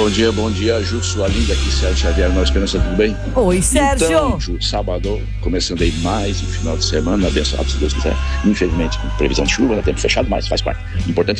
Bom dia, Ju, sua linda aqui, Sérgio Xavier, Nova Esperança, tudo bem? Oi, Sérgio. Então, Ju, sábado, começando aí mais um final de semana, abençoado, se Deus quiser. Infelizmente, com previsão de chuva, tempo fechado, mas faz parte. Importante